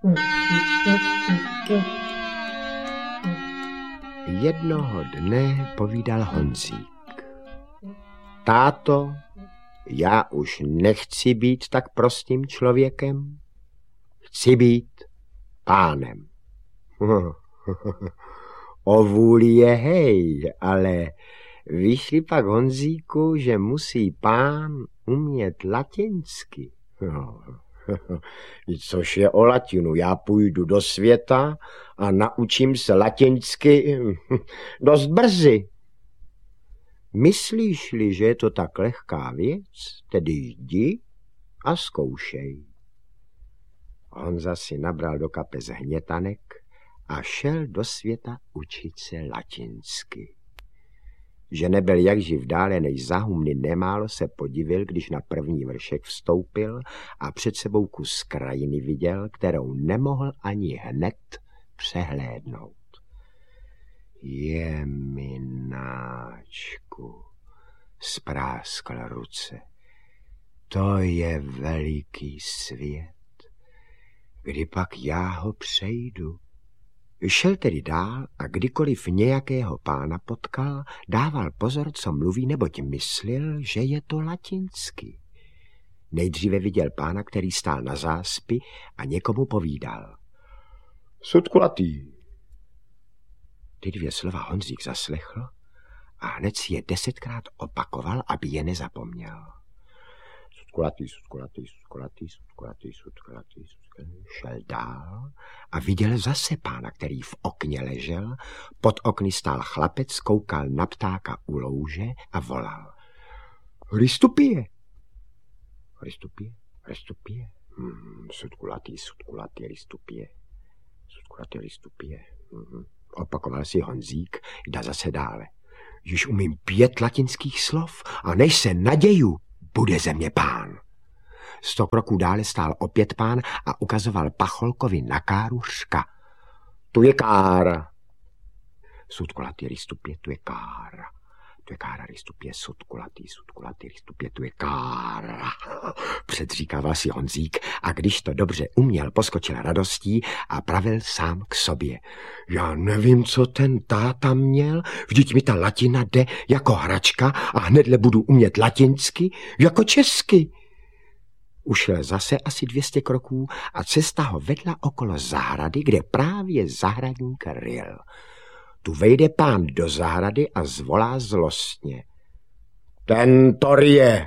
Jednoho dne povídal Honzík. Táto, já už nechci být tak prostým člověkem, chci být pánem. O vůli je hej, ale vyšli pak Honzíku, že musí pán umět latinsky. Což je o latinu, já půjdu do světa a naučím se latinsky dost brzy. Myslíš-li, že je to tak lehká věc, tedy jdi a zkoušej. Honza si nabral do kapes hnětanek a šel do světa učit se latinsky. Že nebyl jak živ dále než za humny nemálo, se podivil, když na první vršek vstoupil a před sebou kus krajiny viděl, kterou nemohl ani hned přehlédnout. Jemináčku, spráskl ruce, to je veliký svět. Kdy pak já ho přejdu? Šel tedy dál a kdykoliv nějakého pána potkal, dával pozor, co mluví, neboť myslil, že je to latinsky. Nejdříve viděl pána, který stál na záspi a někomu povídal. Sudkulatý. Ty dvě slova Honzík zaslechl a hned si je 10krát opakoval, aby je nezapomněl. Sudkulatý, sudkulatý, sudkulatý, sudkulatý, sudkulatý, sudkulatý. Šel dál a viděl zase pána, který v okně ležel. Pod okny stál chlapec, koukal na ptáka u louže a volal. Ristupie. Ristupie, ristupie. Sudkulatý, sudkulatý, ristupie. Sudkulatý, ristupie. Opakoval si Honzík, jde zase dále. Již umím 5 latinských slov a než se naděju, bude ze mě pán. 100 kroků dále stál opět pán a ukazoval pacholkovi na káru řka. Tu je kára. Sudkulatý, ristupě, tu je kára. Tu je kára, ristupě, sudkulatý, ristupě, tu je kára. Předříkával si Honzík a když to dobře uměl, poskočil radostí a pravil sám k sobě. Já nevím, co ten táta měl, vždyť mi ta latina jde jako hračka a hnedle budu umět latinsky jako česky. Ušel zase asi 200 kroků a cesta ho vedla okolo zahrady, kde právě zahradník ryl. Tu vejde pán do zahrady a zvolá zlostně. Tentorie,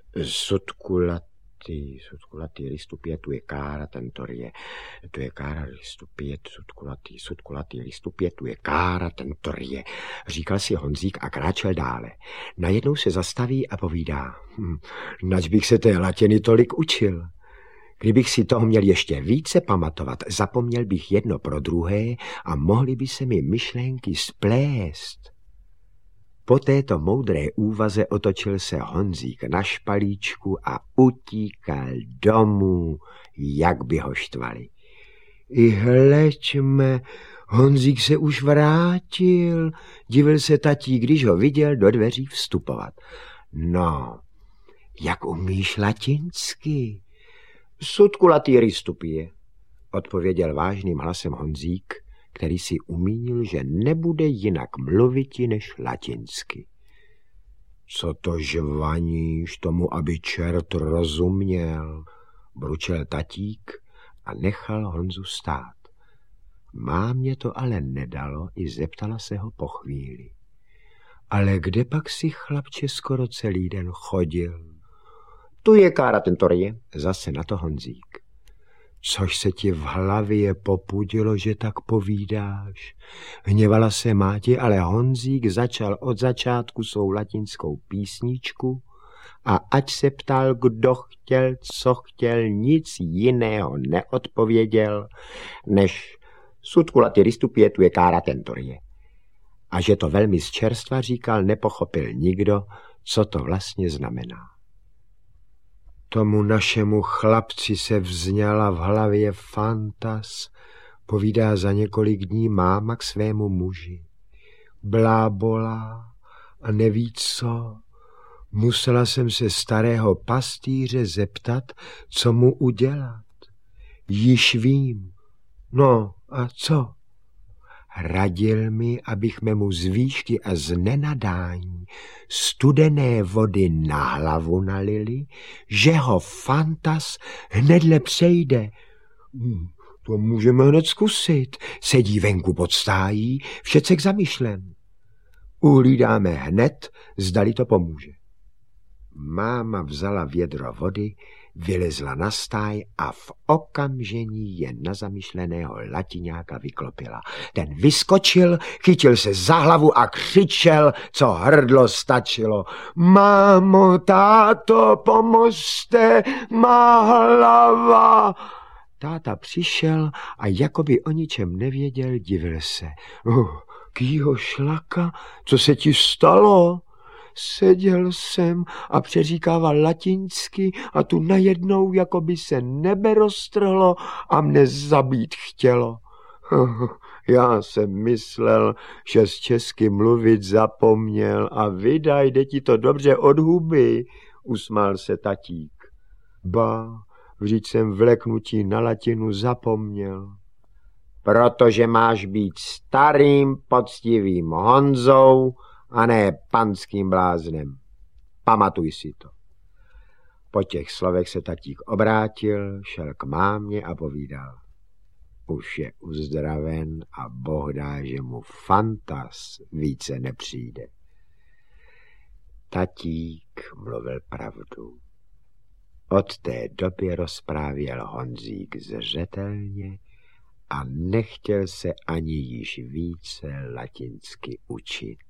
sudkulatý, ristupě, tu je kára, tentorie, tu je kára, ristupě, sudkulatý, ristupě, tu je kára, tentorie, říkal si Honzík a kráčel dále. Najednou se zastaví a povídá, nač bych se té latiny tolik učil. Kdybych si toho měl ještě více pamatovat, zapomněl bych jedno pro druhé a mohly by se mi myšlenky splést. Po této moudré úvaze otočil se Honzík na špalíčku a utíkal domů, jak by ho štvali. I hleďme, Honzík se už vrátil, divil se tatík, když ho viděl do dveří vstupovat. No, jak umíš latinsky? Sudkulatý, ristupě, odpověděl vážným hlasem Honzík, který si umínil, že nebude jinak mluviti než latinsky. Co to žvaníš tomu, aby čert rozuměl, bručel tatík a nechal Honzu stát. Mámě to ale nedalo, i zeptala se ho po chvíli. Ale kde pak si, chlapče, skoro celý den chodil? Tu je kára, tentorie, zase na to Honzík. Což se ti v hlavě popudilo, že tak povídáš? Hněvala se máti, ale Honzík začal od začátku svou latinskou písničku a ať se ptal, kdo chtěl, co chtěl, nic jiného neodpověděl, než sudkulatý, ristupě, tu je kára, tentorie. A že to velmi z čerstva říkal, nepochopil nikdo, co to vlastně znamená. Tomu našemu chlapci se vzňala v hlavě fantas, povídá za několik dní máma k svému muži. Blábolá a neví co. Musela jsem se starého pastýře zeptat, co mu udělat. Již vím, No a co? Radil mi, abych mu z výšky a z nenadání studené vody na hlavu nalili, že ho fantas hnedle přejde. To můžeme hned zkusit. Sedí venku pod stájí, všecek zamyšlen. Uhlídáme hned, zdali to pomůže. Máma vzala vědro vody, vylezla na stáj a v okamžení je na zamyšleného latiňáka vyklopila. Ten vyskočil, chytil se za hlavu a křičel, co hrdlo stačilo. Mámo, táto, pomozte, má hlava. Táta přišel a jakoby o ničem nevěděl, divil se. Kýho šlaka, co se ti stalo? Seděl jsem a přeříkával latinsky a tu najednou jakoby se nebe roztrhlo a mne zabít chtělo. Já jsem myslel, že z česky mluvit zapomněl a vydaj, jde ti to dobře od huby, usmál se tatík. Ba, vždyť jsem v leknutí na latinu zapomněl. Protože máš být starým, poctivým Honzou a ne panským bláznem. Pamatuj si to. Po těch slovech se tatík obrátil, šel k mámě a povídal. Už je uzdraven a Boh dá, že mu fantas více nepřijde. Tatík mluvil pravdu. Od té doby rozprávěl Honzík zřetelně a nechtěl se ani již více latinsky učit.